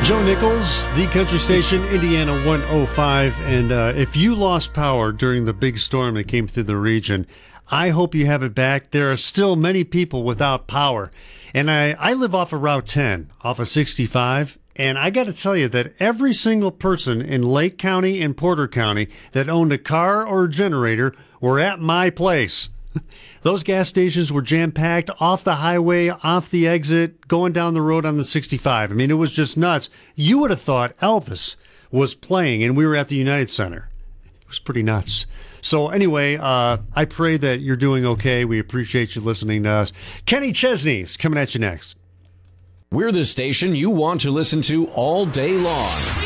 Joe Nichols, the country station, Indiana 105. And if you lost power during the big storm that came through the region, I hope you have it back. There are still many people without power. And I live off of Route 10, off of 65. And I got to tell you that every single person in Lake County and Porter County that owned a car or a generator were at my place. Those gas stations were jam-packed off the highway, off the exit, going down the road on the 65. I mean, it was just nuts. You would have thought Elvis was playing and we were at the United Center. It was pretty nuts. So anyway, I pray that you're doing okay. We appreciate you listening to us. Kenny Chesney's coming at you next. We're the station you want to listen to all day long.